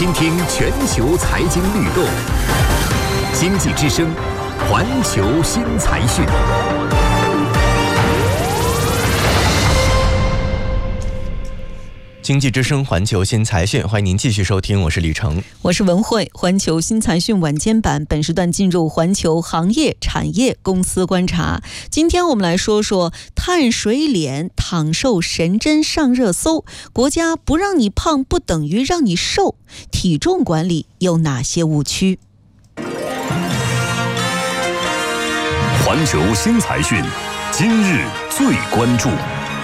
倾听全球财经律动，经济之声，环球新财讯。 经济之声环球新财讯，欢迎您继续收听，我是李成， 我是文慧。环球新财讯晚间版本时段进入环球行业、产业、公司观察。今天我们来说说碳水脸躺瘦神针上热搜，国家不让你胖不等于让你瘦，体重管理有哪些误区？ 环球新财讯，今日最关注。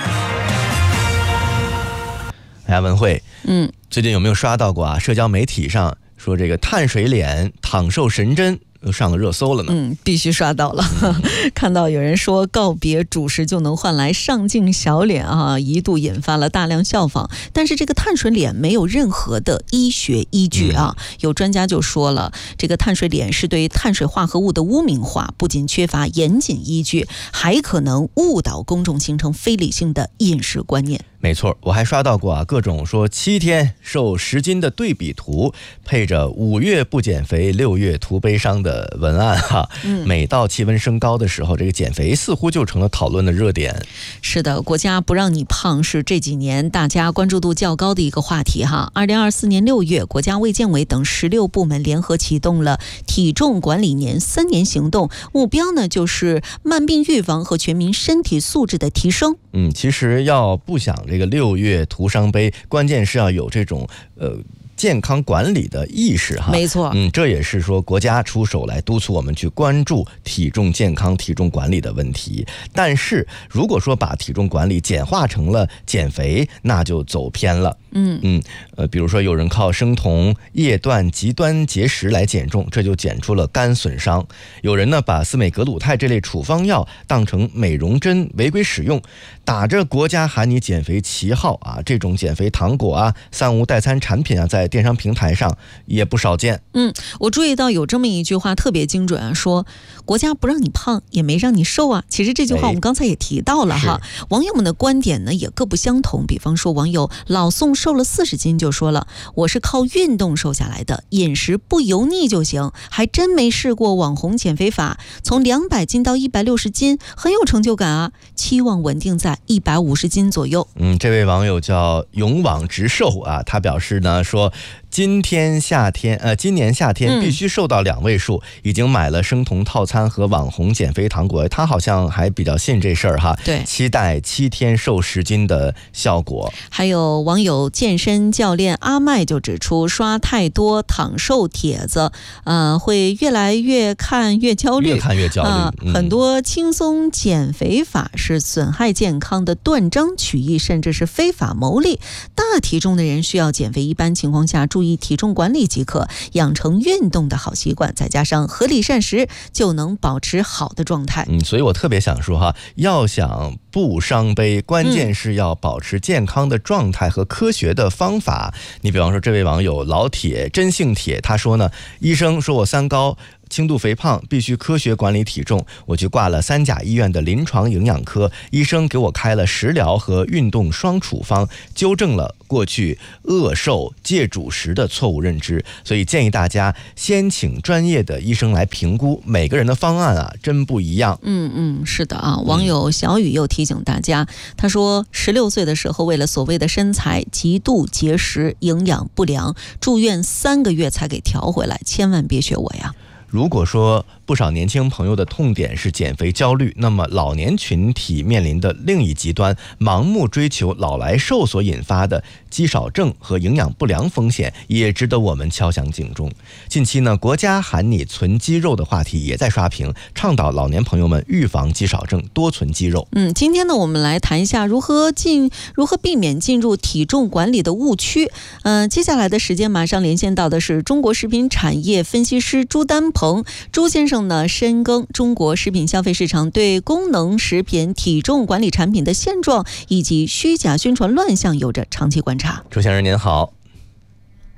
文慧，最近有没有刷到过啊？社交媒体上说这个碳水脸躺瘦神针又上了热搜了呢。 必须刷到了。看到有人说告别主食就能换来上镜小脸啊，一度引发了大量效仿。但是这个碳水脸没有任何的医学依据啊。有专家就说了，这个碳水脸是对碳水化合物的污名化，不仅缺乏严谨依据，还可能误导公众，形成非理性的饮食观念。 没错，我还刷到过啊，各种说7天瘦10斤的对比图，配着5月不减肥6月图悲伤的文案哈。每到气温升高的时候，这个减肥似乎就成了讨论的热点。 是的，国家不让你胖是这几年大家关注度较高的一个话题哈。2024年6月，国家卫健委等16部门联合启动了体重管理年3年行动，目标呢就是慢病预防和全民身体素质的提升。 其实要不想这个6月徒伤悲，关键是要有这种健康管理的意识哈。 没错， 这也是说国家出手来督促我们去关注体重健康、体重管理的问题。但是如果说把体重管理简化成了减肥，那就走偏了。比如说有人靠生酮、叶断、极端节食来减重，这就减出了肝损伤。有人呢把司美格鲁肽这类处方药当成美容针违规使用，打着国家喊你减肥旗号啊，这种减肥糖果啊、三无代餐产品啊，在电商平台上也不少见。 我注意到有这么一句话特别精准啊，说国家不让你胖也没让你瘦啊。其实这句话我们刚才也提到了哈。网友们的观点呢也各不相同。比方说网友老宋瘦了40斤就说了，我是靠运动瘦下来的，饮食不油腻就行，还真没试过网红减肥法，从200斤到160斤很有成就感啊，期望稳定在150斤左右。 这位网友叫勇往直瘦啊，他表示呢说今年夏天必须瘦到2位数，已经买了生酮套餐和网红减肥糖果，他好像还比较信这事儿哈。 对， 期待7天瘦10斤的效果。 还有网友健身教练阿麦就指出，刷太多躺瘦帖子，会越来越看越焦虑，很多轻松减肥法是损害健康的断章取义，甚至是非法牟利。大体重的人需要减肥，一般情况下注意体重管理即可，养成运动的好习惯，再加上合理膳食，就能保持好的状态。 所以我特别想说哈，要想不伤悲，关键是要保持健康的状态和科学的方法。你比方说这位网友老铁真性铁，他说呢，医生说我3高轻度肥胖，必须科学管理体重。我去挂了3甲医院的临床营养科，医生给我开了食疗和运动双处方，纠正了过去饿瘦戒主食的错误认知。所以建议大家先请专业的医生来评估，每个人的方案啊真不一样。 是的啊。网友小雨又提醒大家，他说16岁的时候为了所谓的身材极度节食，营养不良，住院3个月才给调回来，千万别学我呀。 如果说不少年轻朋友的痛点是减肥焦虑，那么老年群体面临的另一极端，盲目追求老来瘦所引发的肌少症和营养不良风险，也值得我们敲响警钟。近期呢，国家喊你存肌肉的话题也在刷屏，倡导老年朋友们预防肌少症，多存肌肉。 今天呢，我们来谈一下如何避免进入体重管理的误区。接下来的时间马上连线到的是中国食品产业分析师朱丹鹏。朱先生呢，深耕中国食品消费市场，对功能食品体重管理产品的现状以及虚假宣传乱象有着长期观察。 朱先生您好。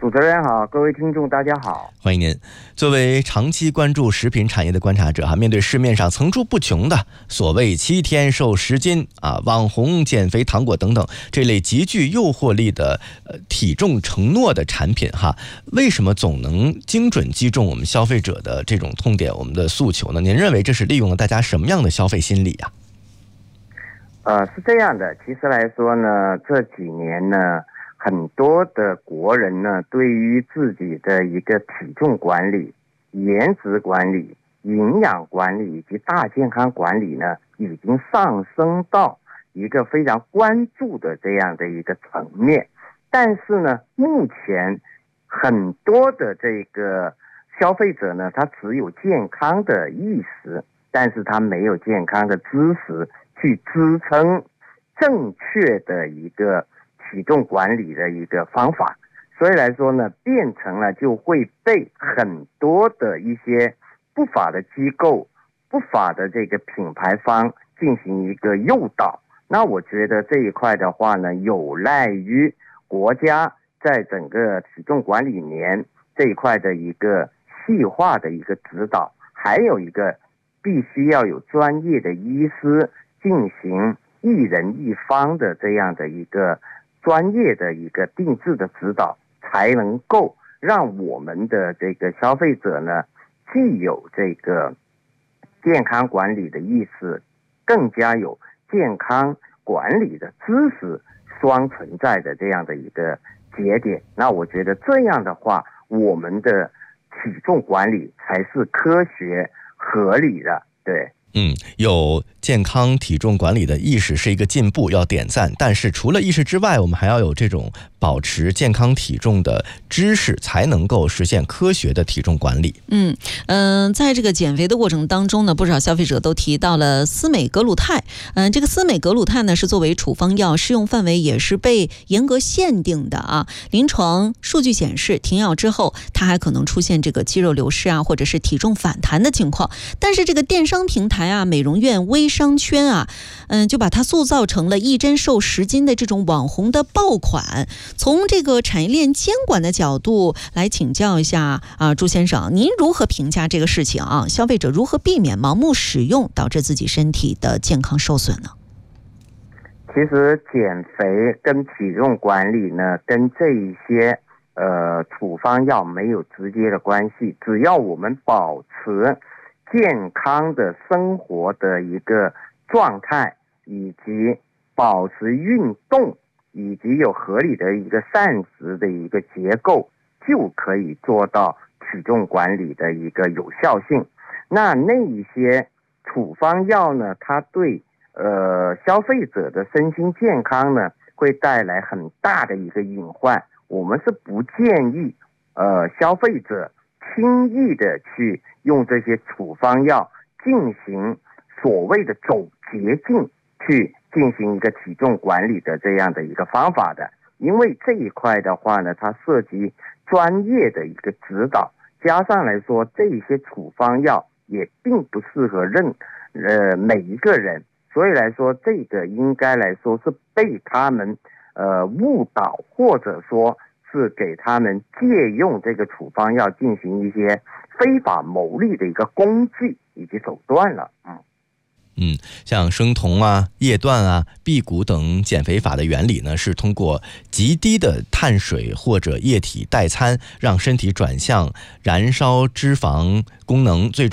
主持人好，各位听众大家好， 欢迎您。作为长期关注食品产业的观察者面对市面上层出不穷的所谓7天瘦10斤网红减肥糖果等等这类极具诱惑力的体重承诺的产品为什么总能精准击中我们消费者的这种痛点，我们的诉求呢？您认为这是利用了大家什么样的消费心理是这样的，其实来说呢，这几年呢，很多的国人呢，对于自己的一个体重管理、颜值管理、营养管理以及大健康管理呢，已经上升到一个非常关注的这样的一个层面。但是呢，目前很多的这个消费者呢，他只有健康的意识，但是他没有健康的知识去支撑正确的一个体重管理的一个方法，所以来说呢，变成了就会被很多的一些不法的机构、不法的这个品牌方进行一个诱导。那我觉得这一块的话呢，有赖于国家在整个体重管理年这一块的一个细化的一个指导，还有一个必须要有专业的医师进行一人一方的这样的一个专业的一个定制的指导，才能够让我们的这个消费者呢，既有这个健康管理的意识，更加有健康管理的知识双存在的这样的一个节点。那我觉得这样的话，我们的体重管理才是科学合理的，对。 有健康体重管理的意识是一个进步，要点赞。但是除了意识之外，我们还要有这种保持健康体重的知识，才能够实现科学的体重管理。 在这个减肥的过程当中呢，不少消费者都提到了司美格鲁肽。这个司美格鲁肽呢是作为处方药，适用范围也是被严格限定的临床数据显示，停药之后，它还可能出现这个肌肉流失或者是体重反弹的情况。但是这个电商平台美容院微商圈就把它塑造成了1针瘦10斤的这种网红的爆款。从这个产业链监管的角度来请教一下朱先生，您如何评价这个事情消费者如何避免盲目使用，导致自己身体的健康受损呢？ 其实减肥跟体重管理呢，跟这一些处方药没有直接的关系，只要我们保持健康的生活的一个状态，以及保持运动，以及有合理的一个膳食的一个结构，就可以做到体重管理的一个有效性。那一些处方药呢，它对消费者的身心健康呢，会带来很大的一个隐患。我们是不建议消费者轻易的去用这些处方药进行所谓的走捷径去进行一个体重管理的这样的一个方法的。因为这一块的话呢，它涉及专业的一个指导，加上来说这些处方药也并不适合每一个人，所以来说这个应该来说是被他们误导，或者说是给他们借用这个处方药进行一些非法牟利的一个工具以及手段了。 像生酮叶断辟谷等减肥法的原理呢，是通过极低的碳水或者液体代餐，让身体转向燃烧脂肪功能，最终